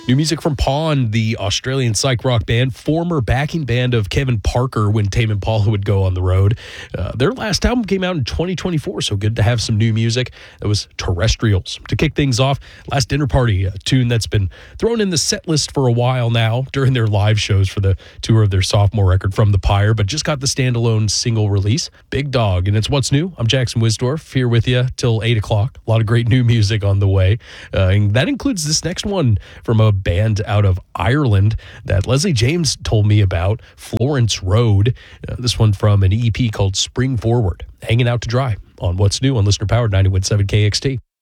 New music from Pawn, the Australian psych rock band, former backing band of Kevin Parker when Tame Impala would go on the road. Their last album came out in 2024, so good to have some new music. That was Terrestrials. To kick things off, Last Dinner Party, a tune that's been thrown in the set list for a while now during their live shows for the tour of their sophomore record, From the Pyre, but just got the standalone single release, Big Dog. And it's What's New. I'm Jackson Wisdorf, here with you till 8 o'clock. A lot of great new music on the way. And that includes this next one from a band out of Ireland that Leslie James told me about, Florence Road. This one from an EP called Spring Forward. Hanging out to dry on What's New on Listener Powered 91.7 KXT.